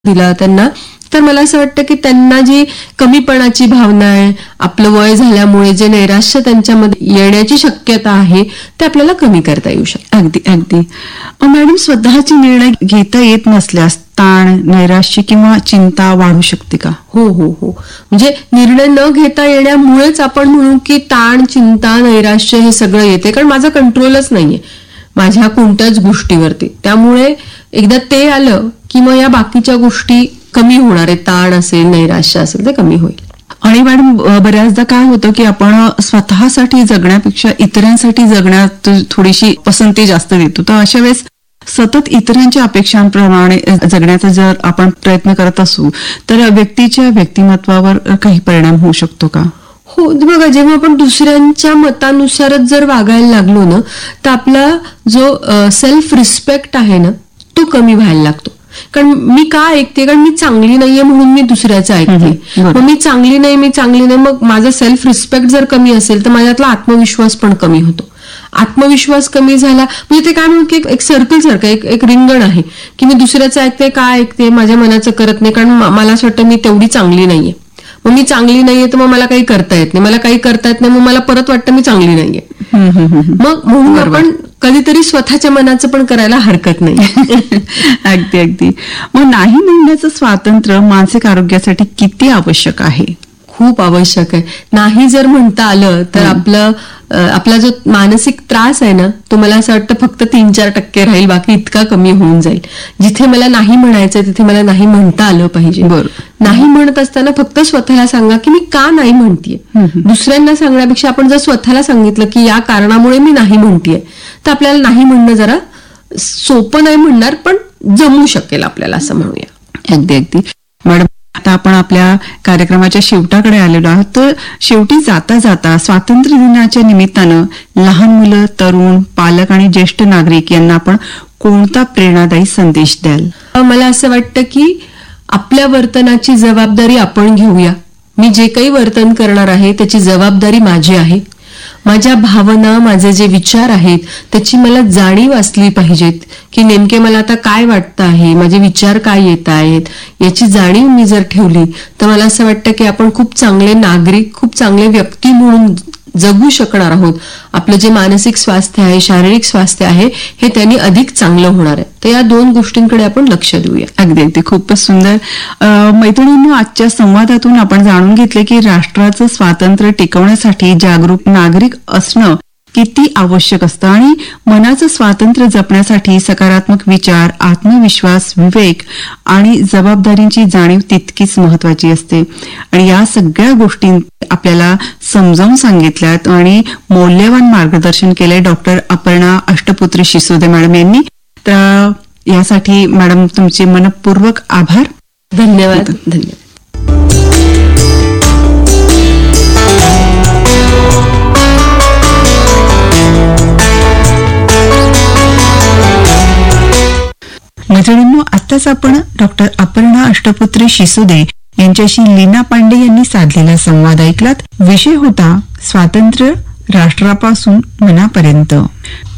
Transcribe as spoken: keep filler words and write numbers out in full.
दिला त्यांना, तर मला असं वाटतं की त्यांना जी कमीपणाची भावना आहे, आपलं वय झाल्यामुळे जे नैराश्य त्यांच्यामध्ये येण्याची शक्यता आहे ते आपल्याला कमी करता येऊ शकतं. अगदी अगदी मॅडम, स्वतःचे निर्णय घेता येत नसल्यास ताण, नैराश्य किंवा चिंता वाढू शकते का? हो हो हो म्हणजे निर्णय न घेता येण्यामुळेच आपण म्हणू की ताण, चिंता, नैराश्य हे सगळं येते, कारण माझा कंट्रोलच नाहीये माझ्या कोणत्याच गोष्टीवरती. त्यामुळे एकदा ते आलं की मग या बाकीच्या गोष्टी कमी होणार आहे. ताण असेल, नैराश्य असेल, ते कमी होईल. आणि मॅडम, बऱ्याचदा काय होतं की आपण स्वतःसाठी जगण्यापेक्षा इतरांसाठी जगण्यात थोडीशी पसंती जास्त देतो, तर अशा वेळेस सतत इतरांच्या अपेक्षांप्रमाणे जगण्याचा जर आपण प्रयत्न करत असू तर व्यक्तीच्या व्यक्तिमत्वावर काही परिणाम होऊ शकतो का? हो, बघा, जेव्हा आपण दुसऱ्यांच्या मतानुसारच जर वागायला लागलो ना, तर आपला जो सेल्फ रिस्पेक्ट आहे ना, तो कमी व्हायला लागतो. कारण मी का ऐकते, कारण मी चांगली नाहीये म्हणून मी दुसऱ्याचं ऐकते. मग मी चांगली नाही मी चांगली नाही मग माझा सेल्फ रिस्पेक्ट जर कमी असेल तर माझ्यातला आत्मविश्वास पण कमी होतो. आत्मविश्वास कमी झाला म्हणजे ते काय म्हणू की एक सर्कल सारखं एक एक रिंगण आहे की मी दुसऱ्याचं ऐकते, का ऐकते, माझ्या मनाचं करत नाही, कारण मला असं वाटतं मी तेवढी चांगली नाहीये. मग मी चांगली नाहीये तर मग मला काही करता येत नाही, मला काही करता येत नाही, मग मला परत वाटतं मी चांगली नाहीये. मग म्हणून आपण कधीतरी स्वतःच्या मनाचं पण करायला हरकत नाही. अगदी अगदी मग नाही म्हणण्याचं स्वातंत्र्य मानसिक आरोग्यासाठी किती आवश्यक आहे? खूप आवश्यक आहे. नाही जर म्हणता आलं तर आपलं आपला जो मानसिक त्रास आहे ना, तो मला असं वाटतं फक्त तीन चार टक्के राहील, बाकी इतका कमी होऊन जाईल. जिथे मला नाही म्हणायचंय तिथे मला नाही म्हणता आलं पाहिजे. बरोबर. नाही म्हणत असताना फक्त स्वतःला सांगा की मी का नाही म्हणतेय. दुसऱ्यांना सांगण्यापेक्षा आपण जर स्वतःला सांगितलं की या कारणामुळे मी नाही म्हणतेय, तर आपल्याला नाही म्हणणं जरा सोपं नाही म्हणणार, पण जमू शकेल आपल्याला, असं म्हणूया. अगदी अगदी मॅडम, आता आपण आपल्या कार्यक्रमाच्या शेवटाकडे आलेलो आहोत, तर शेवटी जाता जाता स्वातंत्र्य दिनाच्या निमित्तानं लहान मुलं, तरुण, पालक आणि ज्येष्ठ नागरिक यांना आपण कोणता प्रेरणादायी संदेश द्याल? मला असं वाटतं की आपल्या वर्तनाची जबाबदारी आपण घेऊया. मी जे काही वर्तन करणार आहे त्याची जबाबदारी माझी आहे. माझ्या भावना, माझे जे विचार आहेत त्याची मला जाणीव असली पाहिजेत की नेमके मला आता काय वाटतं आहे, माझे विचार काय येत आहेत, याची जाणीव मी जर ठेवली तर मला असं वाटतं की आपण खूप चांगले नागरिक, खूप चांगले व्यक्ती म्हणून जगू शकणार आहोत. आपलं जे मानसिक स्वास्थ्य आहे, शारीरिक स्वास्थ्य आहे, हे त्यांनी अधिक चांगलं होणार आहे. तर या दोन गोष्टींकडे आपण लक्ष देऊया. अगदी अगदी खूपच सुंदर. मैत्रिणींनो, आजच्या संवादातून आपण जाणून घेतले की राष्ट्राचं स्वातंत्र्य टिकवण्यासाठी जागरूक नागरिक असणं किती आवश्यक असतं आणि मनाचं स्वातंत्र्य जपण्यासाठी सकारात्मक विचार, आत्मविश्वास, विवेक आणि जबाबदारीची जाणीव तितकीच महत्वाची असते. आणि या सगळ्या गोष्टी आपल्याला समजावून सांगितल्यात आणि मौल्यवान मार्गदर्शन केलंय डॉक्टर अपर्णा अष्टपुत्री शिसोदे मॅडम यांनी. तर यासाठी मॅडम तुमचे मनपूर्वक आभार. धन्यवाद. धन्यवाद. मैत्रिणींनो, आताच आपण डॉक्टर अपर्णा अष्टपुत्री शिसोदे यांच्याशी लीना पांडे यांनी साधलेला संवाद ऐकलात. विषय होता स्वातंत्र्य राष्ट्रापासून मनापर्यंत.